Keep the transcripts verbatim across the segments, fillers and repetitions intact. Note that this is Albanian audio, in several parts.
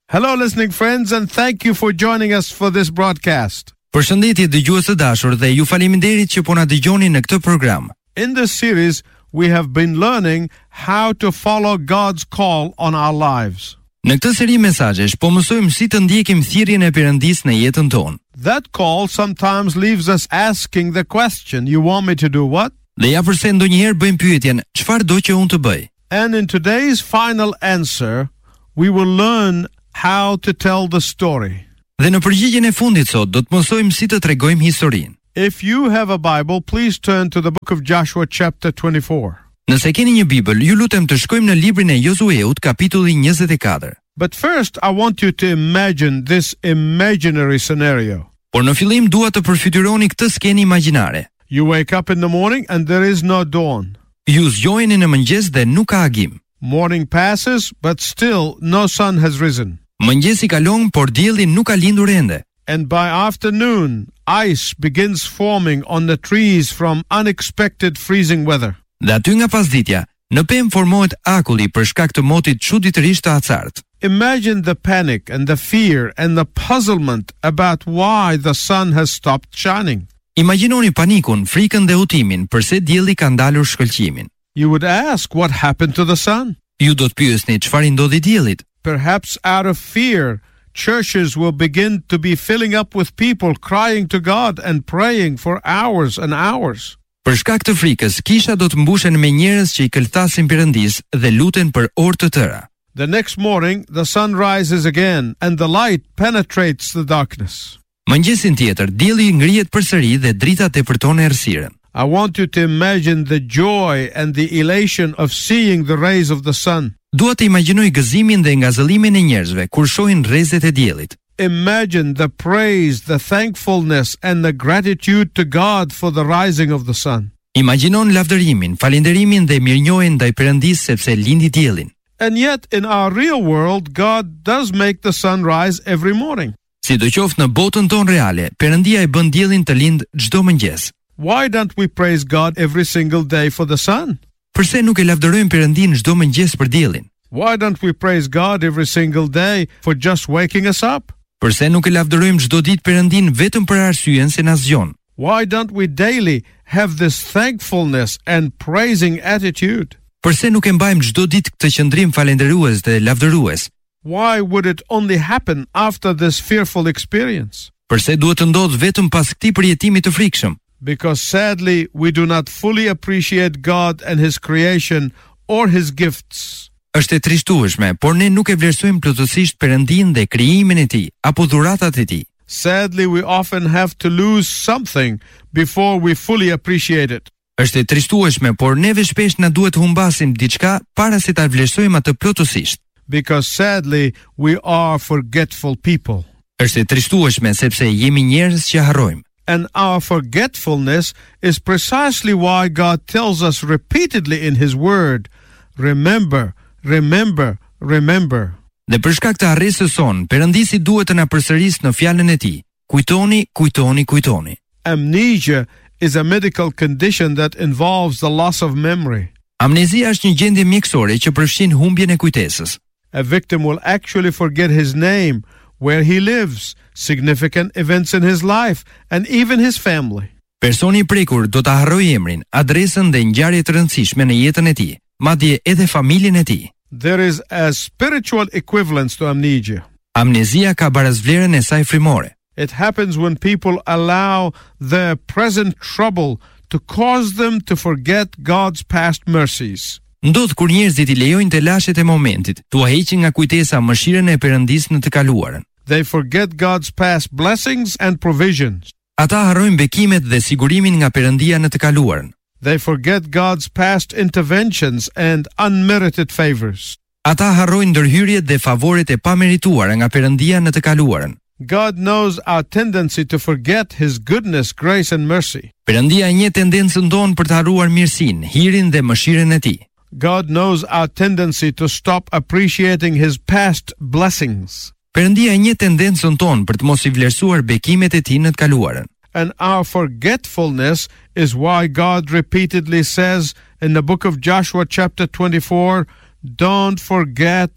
Hello listening friends and thank you for joining us for this broadcast. Përshëndetje dëgjues të dashur dhe ju faleminderit që po na dëgjoni në këtë program. In this series we have been learning how to follow God's call on our lives. Në këtë seri mesazhesh po mësojmë si të ndjekim thirrjen e Perëndisë në jetën tonë. That call sometimes leaves us asking the question, you want me to do what? Dhe ja përse ndonjëherë bëjmë pyetjen, çfarë do që unë të bëj? And in today's final answer, we will learn how to tell the story. Dhe në përgjigjen e fundit sot do të mësojmë si të tregojmë historinë. If you have a Bible, please turn to the book of Joshua chapter twenty-four. Nëse keni një Bibël, ju lutem të shkojmë në librin e Josueut, kapitulli njëzet e katër. But first, I want you to imagine this imaginary scenario. Por në fillim dua të përfytyroni këtë skenë imagjinare. You wake up in the morning and there is no dawn. Ju zgjoheni në mëngjes dhe nuk ka agim. Morning passes, but still no sun has risen. Mëngjesi kalon, por dielli nuk ka lindur ende. And by afternoon, ice begins forming on the trees from unexpected freezing weather. Dhe aty nga pasditja, në pemë formohet akulli për shkak të motit çuditërisht të acartë. Imagine the panic and the fear and the puzzlement about why the sun has stopped shining. Imagjinoni panikun, frikën dhe utimin përse dielli ka ndalur shkëlqimin. You would ask what happened to the sun. Ju do të pyesni çfarë i ndodhi diellit. Perhaps out of fear, churches will begin to be filling up with people crying to God and praying for hours and hours. Për shkak të frikës, kisha do të mbushen me njerëz që i këllthasin Perëndisë dhe luten për orë të tëra. The next morning, the sun rises again and the light penetrates the darkness. Mëngjesin tjetër, dielli ngrihet përsëri dhe drita tepërton errësirën. I want you to imagine the joy and the elation of seeing the rays of the sun. Dua të imagjinoj gëzimin dhe ngazëllimin e njerëzve kur shohin rrezet e diellit. Imagine the praise, the thankfulness and the gratitude to God for the rising of the sun. Imagjinon lavdërimin, falënderimin dhe mirënjohjen ndaj Perëndisë sepse lindi diellin. And yet in our real world, God does make the sun rise every morning. Sidoqoftë në botën tonë reale, Perëndia e bën diellin të lindë çdo mëngjes. Why don't we praise God every single day for the sun? Përse nuk e lavdërojmë Perëndin çdo mëngjes për diellin? Why don't we praise God every single day for just waking us up? Përse nuk e lavdërojmë çdo ditë Perëndin vetëm për arsyeën se na zgjon? Why don't we daily have this thankfulness and praising attitude? Përse nuk e mbajmë çdo ditë këtë qëndrim falënderues dhe lavdërues? Why would it only happen after this fearful experience? Përse duhet të ndodhë vetëm pas këtij përjetimi të frikshëm? Because sadly we do not fully appreciate God and His creation or His gifts. Është e trishtueshme, por ne nuk e vlerësojmë plotësisht Perëndin dhe krijimin e Tij apo dhuratat e Tij. Sadly we often have to lose something before we fully appreciate it. Është e trishtueshme, por neve shpesh na duhet të humbasim diçka para se ta vlerësojmë atë plotësisht. Because sadly we are forgetful people. Është e trishtueshme sepse jemi njerëz që harrojmë. And our forgetfulness is precisely why God tells us repeatedly in His Word, remember, remember, remember. Dhe për shkak të harresës son, Perëndisi duhet të na përsërisë në fjalën e Tij. Kujtoni, kujtoni, kujtoni. Amnesia is a medical condition that involves the loss of memory. Amnezia është një gjendje mjekësore që përfshin humbjen e kujtesës. A victim will actually forget his name, where he lives, significant events in his life, and even his family. Personi i prekur do ta harrojë emrin, adresën dhe ngjarje të rëndësishme në jetën e tij, madje edhe familjen e tij. There is a spiritual equivalence to amnesia. Amnezia ka barazvlerën e saj frymore. It happens when people allow their present trouble to cause them to forget God's past mercies. Ndodh kur njerëzit i lejojnë të lashet e momentit, tua heqin nga kujtesa mëshirën e Perëndisë në të kaluarën. They forget God's past blessings and provisions. Ata harrojnë bekimet dhe sigurimin nga Perëndia në të kaluarën. They forget God's past interventions and unmerited favors. Ata harrojnë ndërhyrjet dhe favoret e pamerituara nga Perëndia në të kaluarën. God knows our tendency to forget His goodness, grace and mercy. Perëndia e njeh tendencën tonë për të harruar mirësinë, hirin dhe mëshirën e Tij. God knows our tendency to stop appreciating His past blessings. Perëndia e njeh tendencën tonë për të mos i vlerësuar bekimet e Tij në të kaluarën. And our forgetfulness is why God repeatedly says in the book of Joshua chapter twenty-four, don't forget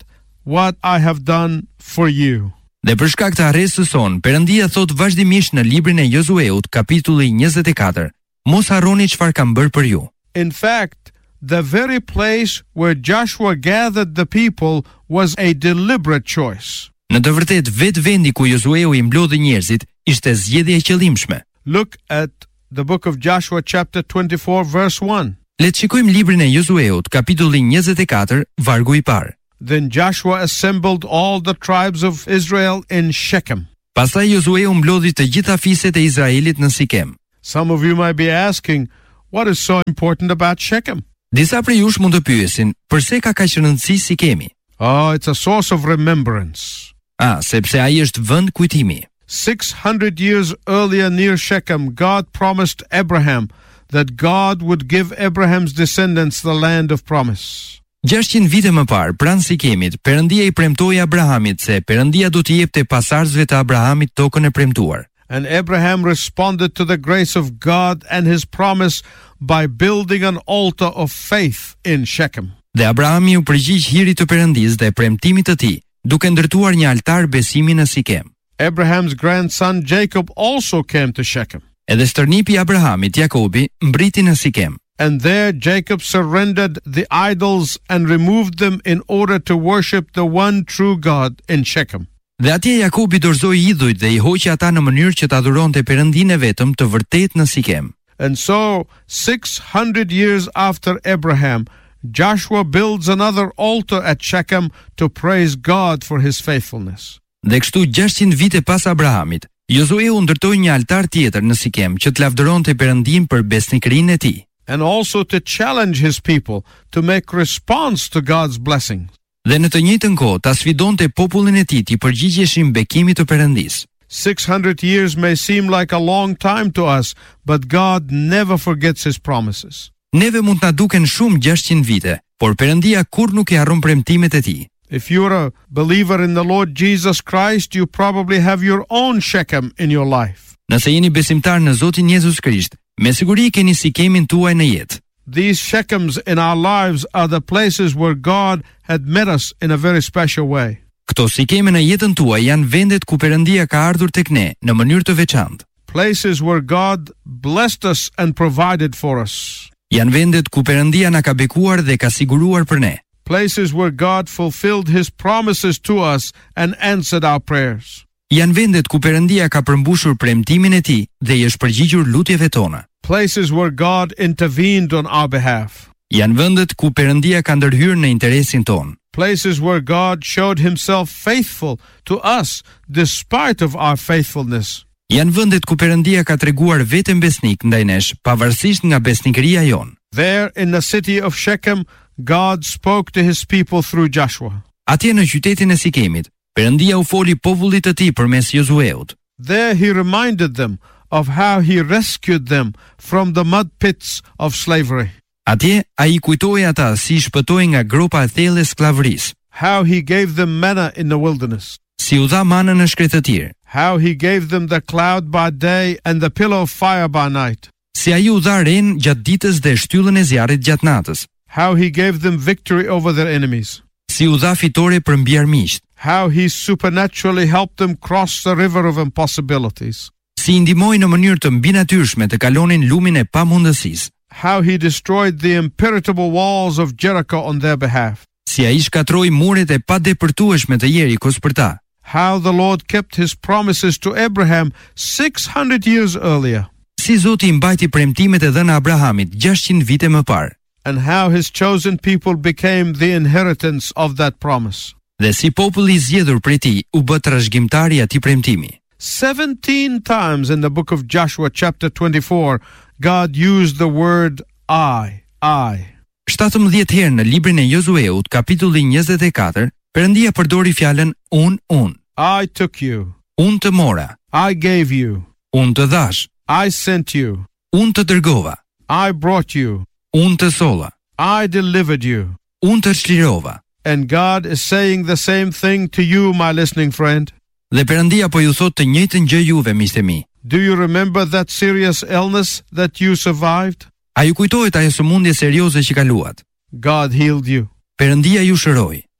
what I have done for you. Dhe për shkak të arresës son, Perëndia thot vazhdimisht në librin e Josueut, kapitulli njëzet e katër, mos harroni çfarë kam bërë për ju. In fact, the very place where Joshua gathered the people was a deliberate choice. Në të vërtetë, vetë vendi ku Josueu i mblodhi njerëzit ishte zgjedhje e qëllimshme. Look at the book of Joshua chapter twenty-four verse one. Le të shikojmë librin e Josueut, kapitulli njëzet e katër, vargu i parë. Then Joshua assembled all the tribes of Israel in Shechem. Pastaj Josueu mblodhi të gjitha fiset e Izraelit në Sikem. Some of you might be asking, what is so important about Shechem? Disa prej jush mund të pyesin, pse ka kaq rëndësi Sikemi? Oh, it's a source of remembrance. Ah, sepse ai është vend kujtimi. Six hundred years earlier near Shechem, God promised Abraham that God would give Abraham's descendants the land of promise. gjashtëqind vite më parë, pranë Sikemit, Perëndia i premtoi Abrahamit se Perëndia do t'i jepte pasardhësve të Abrahamit tokën e premtuar. And Abraham responded to the grace of God and his promise by building an altar of faith in Shechem. Dhe Abrahami u përgjigj hirit të Perëndisë dhe premtimit të tij, duke ndërtuar një altar besimi në Sikem. Abraham's grandson Jacob also came to Shechem. Edhe stërnipi i Abrahamit, Jakobi, mbriti në Sikem. And there Jacob surrendered the idols and removed them in order to worship the one true God in Shechem. Dhe atje Jakobi dorëzoi idhujt dhe i hoqi ata në mënyrë që ta adhuronte Perëndinë e vetëm të vërtetë në Sikem. And so, six hundred years after Abraham, Joshua builds another altar at Shechem to praise God for his faithfulness. Dhe kështu gjashtëqind vite pas Abrahamit, Josueu ndërtoi një altar tjetër në Sikem që të lavdëronte Perëndinë për besnikërinë e tij. And also to challenge his people to make response to God's blessings. Dhe në të njëjtën kohë ta sfidonte popullin e tij të përgjigjeshin bekimit të Perëndisë. six hundred years may seem like a long time to us, but God never forgets his promises. Neve mund të na duken shumë gjashtëqind vite, por Perëndia kurrë nuk i harron premtimet e tij. If you're a believer in the Lord Jesus Christ, you probably have your own Shechem in your life. Nëse jeni besimtar në Zotin Jezus Krisht, me siguri keni Sikemin tuaj në jetë. These Shechems in our lives are the places where God had met us in a very special way. Këto Sikeme në jetën tuaj janë vendet ku Perëndia ka ardhur tek ne në mënyrë të veçantë. Places where God blessed us and provided for us. Janë vendet ku Perëndia na ka bekuar dhe ka siguruar për ne. Places where God fulfilled his promises to us and answered our prayers. Janë vendet ku Perëndia ka përmbushur premtimin e tij dhe i është përgjigjur lutjeve tona. Places where God intervened on our behalf. Janë vendet ku Perëndia ka ndërhyrë në interesin ton. Places where God showed himself faithful to us despite of our faithfulness. Janë vendet ku Perëndia ka treguar veten besnik ndaj nesh, pavarësisht nga besnikëria jon. There in the city of Shechem, God spoke to his people through Joshua. Atje në qytetin e Sikemit, Perëndia u foli popullit të tij përmes Josueut. There he reminded them of how he rescued them from the mud pits of slavery. Atje ai kujtoi ata si shpëtoi nga gropa e thellë e skllavërisë. How he gave them manna in the wilderness. Si u dha manën në shkretëtir. How he gave them the cloud by day and the pillar of fire by night. Si ai u dha ren gjatë ditës dhe shtyllën e zjarrit gjatë natës. How he gave them victory over their enemies. Si u dha fitore për mbi armiqt. How he supernaturally helped them cross the river of impossibilities. Si i ndihmoi në mënyrë të mbinatyrshme të kalonin lumin e pamundësisë. How he destroyed the impenetrable walls of Jericho on their behalf. Si ai shkatroi muret e padepërtueshme të Jerikos për ta. How the Lord kept his promises to Abraham six hundred years earlier. Si Zoti i mbajti premtimet e dhëna Abrahamit gjashtëqind vite më parë. And how his chosen people became the inheritance of that promise. Dhe si populli i zgjedhur prej tij u bë trashëgimtari i atij premtimi. Seventeen times in the book of Joshua chapter twenty-four, God used the word I, I. shtatëmbëdhjetë herë në librin e Josueut, kapitulli njëzet e katër, Perëndia përdori fjalën un, un. I took you. Un të mora. I gave you. Un të dhash. I sent you. Un të dërgova. I brought you. Un të solla. I delivered you. Un të çlirova. And God is saying the same thing to you, my listening friend. Dhe Perëndia po ju thot të njëjtën gjë juve, miqtë e mi. Do you remember that serious illness that you survived? A ju kujtohet ajo sëmundje serioze që kaluat? God healed you. Perëndia ju shëroi.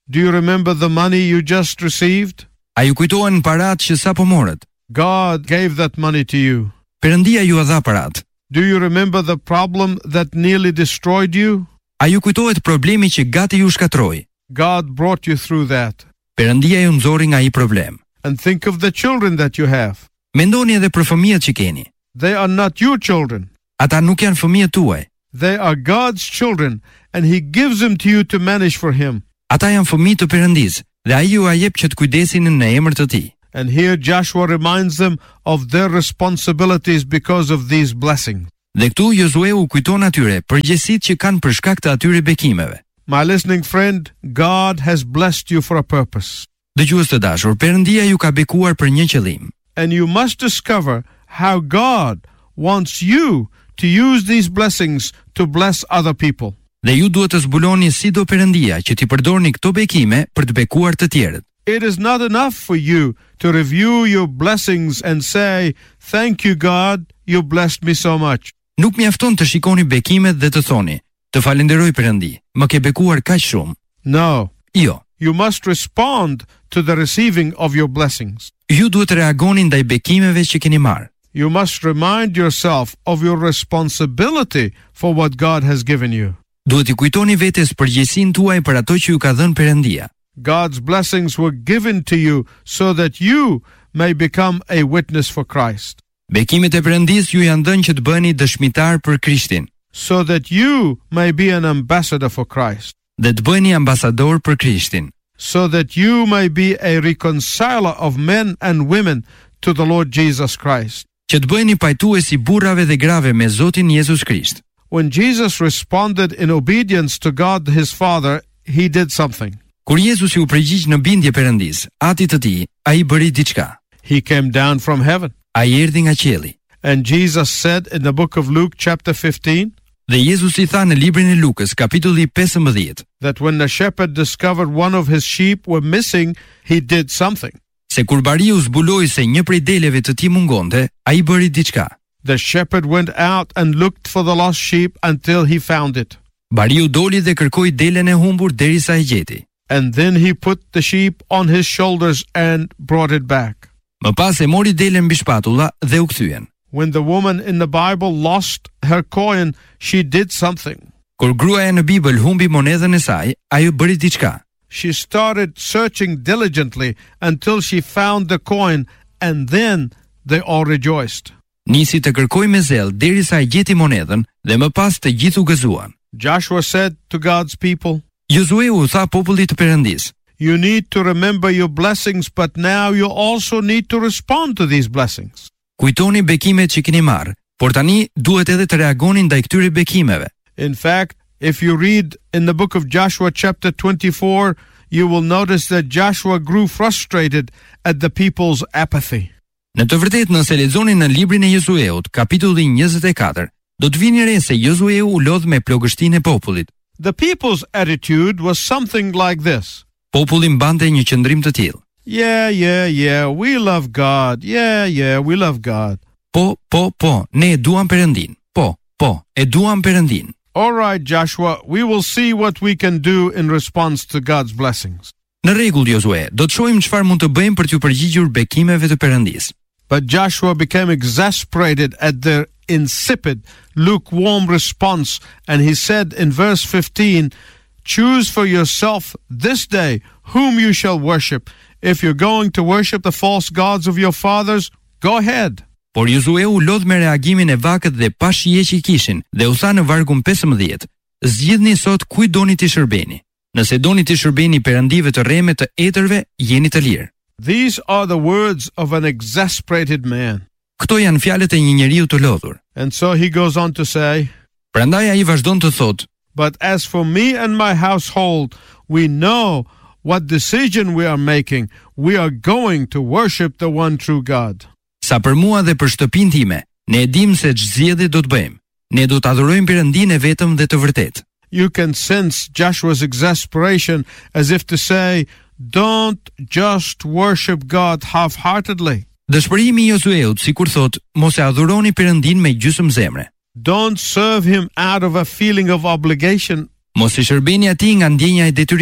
Do you remember the money you just received? A ju kujtohen paratë që sapo morët? God gave that money to you. Perëndia ju a dha paratë. Do you remember the problem that nearly destroyed you? A ju kujtohet problemi që gati ju shkatroi? God brought you through that. Perëndia ju nxori nga ai problem. And think of the children that you have. Mendoni edhe për fëmijët që keni. They are not your children. Ata nuk janë fëmijët tuaj. They are God's children, and He gives them to you to manage for Him. Ata janë fëmijë të Perëndisë dhe ai ju a jep që të kujdesin në emër të Tij. And here Joshua reminds them of their responsibilities because of these blessings. Dhe këtu Jozue u kujton atyre përgjegjësitë që kanë për shkak të atyre bekimeve. My listening friend, God has blessed you for a purpose. Dëgjues të dashur, Perëndia ju ka bekuar për një qëllim. And you must discover how God wants you to use these blessings to bless other people. Dhe ju duhet të zbuloni si do Perëndia që t'i përdorni këto bekime për të bekuar të tjerët. It is not enough for you to review your blessings and say, "Thank you God, you blessed me so much." Nuk mjafton të shikoni bekimet dhe të thoni, "Të falenderoj Perëndi, më ke bekuar kaq shumë." No. Jo. You must respond to the receiving of your blessings. Ju duhet të reagoni ndaj bekimeve që keni marrë. You must remind yourself of your responsibility for what God has given you. Duhet i kujtoni vetes përgjegjësinë tuaj për ato që ju ka dhënë Perëndia. God's blessings were given to you so that you may become a witness for Christ. Bekimet e Perëndisë ju janë dhënë që të bëheni dëshmitar për Krishtin, so that you may be an ambassador for Christ. Dhe të bëheni ambasador për Krishtin, so that you may be a reconciler of men and women to the Lord Jesus Christ. Që të bëheni pajtuesi burrave dhe grave me Zotin Jezus Krisht. When Jesus responded in obedience to God his Father, he did something. Kur Jezusi u përgjigj në bindje Perëndis, Atit të Tij, ai bëri diçka. He came down from heaven. Ai erdhi nga qielli. And Jesus said in the book of Luke chapter fifteen, dhe Jezusi tha në librin e Lukës, kapitulli pesëmbëdhjetë, that when the shepherd discovered one of his sheep were missing, he did something. Se kur bariu zbuloi se një prej deleve të tij mungonte, ai bëri diçka. The shepherd went out and looked for the lost sheep until he found it. Bariu doli dhe kërkoi delen e humbur derisa e gjeti. And then he put the sheep on his shoulders and brought it back. Më pas e mori delen mbi shpatulla dhe u kthyen. When the woman in the Bible lost her coin, she did something. Kur gruaja në Bibël humbi monedhën e saj, ajo bëri diçka. She started searching diligently until she found the coin, and then they all rejoiced. Nisi të kërkoj me zel derisa e gjeti monedhën dhe më pas të gjithë u gëzuan. Joshua said to God's people, Jozue u tha popullit të Perëndis, you need to remember your blessings, but now you also need to respond to these blessings. Kujtoni bekimet që keni marrë, por tani duhet edhe të reagoni ndaj këtyre bekimeve. In fact, if you read in the book of Joshua chapter twenty-four, you will notice that Joshua grew frustrated at the people's apathy. Në të vërtetë, nëse lexoni në librin e Josueut, kapitulli njëzet e katër, do të vini re se Josueu u lodh me plogështinë e popullit. The people's attitude was something like this. Populli mbante një qëndrim të tillë. Yeah, yeah, yeah, we love God. Yeah, yeah, we love God. Po, po, po, ne e duam Perëndin. Po, po, e duam Perëndin. All right, Joshua, we will see what we can do in response to God's blessings. Në rregull, Jozue, do të shohim çfarë mund të bëjmë për t'ju përgjigjur bekimeve të Perëndis. But Joshua became exasperated at their insipid, lukewarm response, and he said in verse fifteen, choose for yourself this day whom you shall worship. If you're going to worship the false gods of your fathers, go ahead. Por Jozue u lodh me reagimin e vakët dhe pa shije që kishin, dhe u tha në vargun pesëmbëdhjetë, zgjidhni sot kujt doni të shërbeni. Nëse doni të shërbeni perëndive të rreme të etërve, jeni të lirë. These are the words of an exasperated man. Këto janë fjalët e një njeriu të lodhur. And so he goes on to say, prandaj ai vazhdon të thotë, but as for me and my household, we know what decision we are making. We are going to worship the one true God. Sa për mua dhe për shtëpinë time, ne e dim se ç'zgjedhje do të bëjmë. Ne do të adhurojmë Perëndinë e vetëm dhe të vërtetë. You can sense Joshua's exasperation as if to say, don't just worship God half-heartedly. Dëshpërimi i Josueut sikur thotë, mos e adhuroni Perëndinë me gjysmë zemre. Don't serve him out of a feeling of obligation. Mos i shërbeni atij nga ndjenja e detyrimit.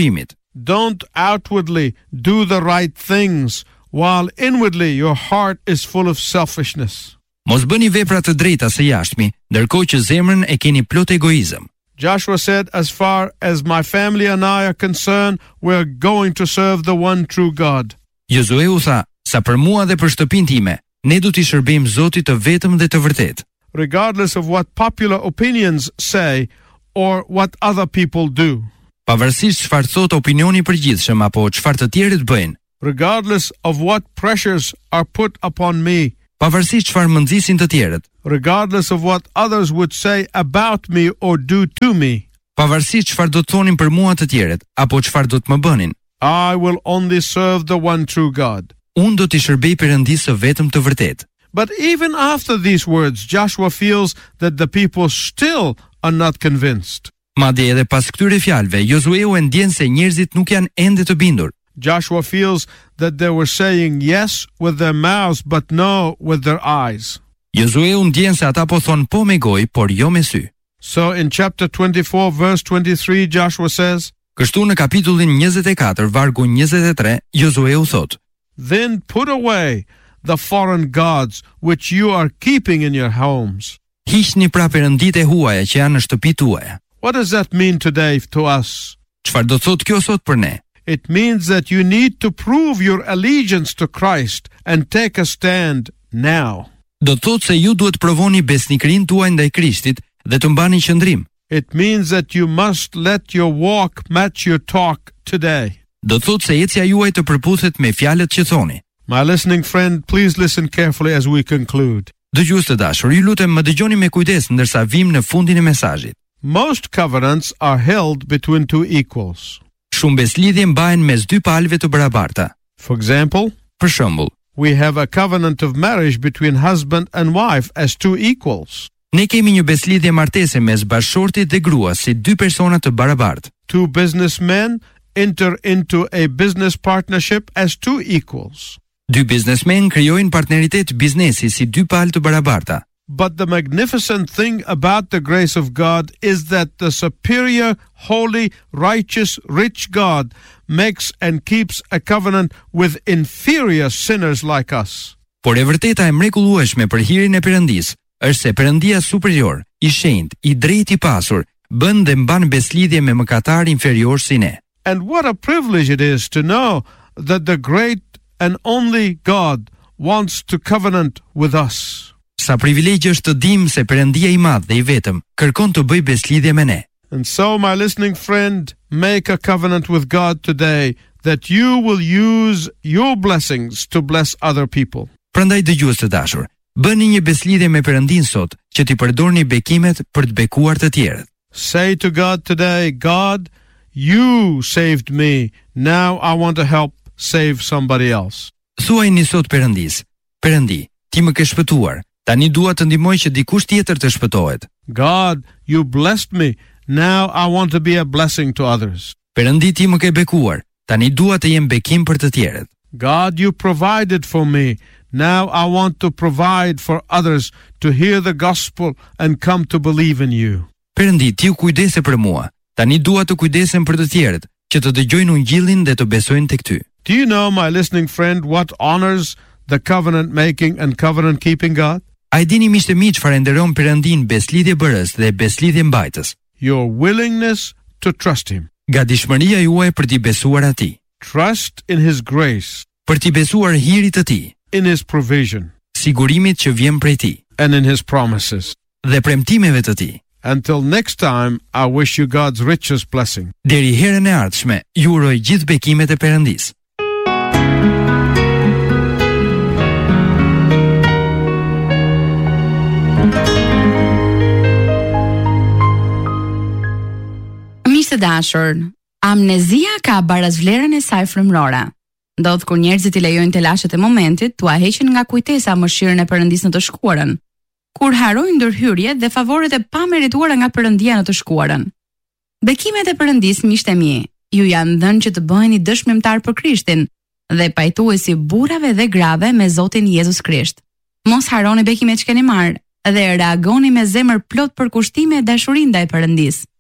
Don't outwardly do the right things, while inwardly your heart is full of selfishness. Mos bëni vepra të drejta së jashtmi, ndërkohë që zemrën e keni plot egoizëm. Joshua said, as far as my family and I are concerned, we're going to serve the one true God. Jozue u tha, sa për mua dhe për shtëpinë time, ne do t'i shërbejmë Zotit të vetëm dhe të vërtet. Regardless of what popular opinions say or what other people do. Pavarësisht çfarë thot opinioni i përgjithshëm apo çfarë të tjerët bëjnë. Regardless of what pressures are put upon me. Pavarësisht çfarë më nxisin të tjerët. Regardless of what others would say about me or do to me. Pavarësisht çfarë do të thonin për mua të tjerët apo çfarë do të më bënin. I will only serve the one true God. Unë do t'i shërbej Perëndisë së vetëm të vërtet. But even after these words, Joshua feels that the people still are not convinced. Madje edhe pas këtyre fjalëve, Josueu e ndjen se njerëzit nuk janë ende të bindur. Joshua feels that they were saying yes with their mouths but no with their eyes. Josueu ndjen se ata po thon po me gojë, por jo me sy. So in chapter twenty-four verse twenty-three Joshua says, Kështu në kapitullin njëzet e katër vargu njëzet e tre, Josueu thot, Then put away the foreign gods which you are keeping in your homes. Hiqni pra perënditë e huaja që janë në shtëpitë tuaja. What does that mean today to us? Çfarë do thot kjo sot për ne? It means that you need to prove your allegiance to Christ and take a stand now. Do thot se ju duhet provoni besnikërinë tuaj ndaj Krishtit dhe të mbani qëndrim. It means that you must let your walk match your talk today. Do thot se ecja juaj të përputhet me fjalët që thoni. My listening friend, please listen carefully as we conclude. Dëgjues të dashur, ju lutem më dëgjoni me kujdes ndërsa vim në fundin e mesazhit. Most covenants are held between two equals. Shumë beslidhje mbahen mes dy palëve të barabarta. For example, Për shembull, we have a covenant of marriage between husband and wife as two equals. ne kemi një beslidhje martese mes bashkëshortit dhe gruas si dy persona të barabartë. Two businessmen enter into a business partnership as two equals. Dy biznesmen krijojnë partneritet biznesi si dy palë të barabarta. But the magnificent thing about the grace of God is that the superior, holy, righteous, rich God makes and keeps a covenant with inferior sinners like us. Por e vërteta e mrekullueshme për hirin e Perëndisë është se Perëndia superior, i shenjtë, i drejtë, i pasur, bën dhe mban beslidhje me mëkatar inferior si ne. And what a privilege it is to know that the great and only God wants to covenant with us. Sa privilegj është të dimë se Perëndia i madh dhe i vetëm kërkon të bëjë beslidhje me ne. And so, my listening friend, make a covenant with God today that you will use your blessings to bless other people. Prandaj dëgjues të dashur, bëni një beslidhje me Perëndin sot që t'i përdorni bekimet për të bekuar të tjerët. Say to God today, God, you saved me. Now I want to help save somebody else. Thuajini sot Perëndis, Perëndi, ti më ke shpëtuar. Tani dua të ndihmoj që dikush tjetër të shpëtohet. God, you blessed me. Now I want to be a blessing to others. Perëndi, ti më ke bekuar. Tani dua të jem bekim për të tjerët. God, you provided for me. Now I want to provide for others to hear the gospel and come to believe in you. Perëndi, ti u kujdese për mua. Tani dua të kujdesem për të tjerët, që të dëgjojnë ungjillin dhe të besojnë tek ty. Do you know, my listening friend, what honors the covenant making and covenant keeping God? A i dini miqtë e mi çfarë nderon Perëndin beslidhje bërës dhe beslidhje mbajtës? Your willingness to trust him. Gatishmëria juaj për t'i besuar atij. Trust in his grace. Për t'i besuar hirit të tij. In his provision. Sigurimit që vjen prej tij. And in his promises. Dhe premtimeve të tij. Until next time, I wish you God's richest blessing. Deri herën e ardhshme, ju uroj gjithë bekimet e Perëndisë. Miqtë dashur, amnezia ka barazvlerën e saj frymërore. Ndodh kur njerëzit i lejojnë telashet e momentit, tua heqin nga kujtesa mëshirën e Perëndisë në të shkuarën, kur harojnë ndërhyrjet dhe favoret e pamerituara nga Perëndia në të shkuarën. Bekimet e Perëndisë, miqtë e mi, ju janë dhënë që të bëheni dëshmimtar për Krishtin dhe pajtuesi burrave dhe grave me Zotin Jezus Krisht. Mos harroni bekimet që keni marrë dhe reagoni me zemër plot përkushtime e dashuri ndaj Perëndisë.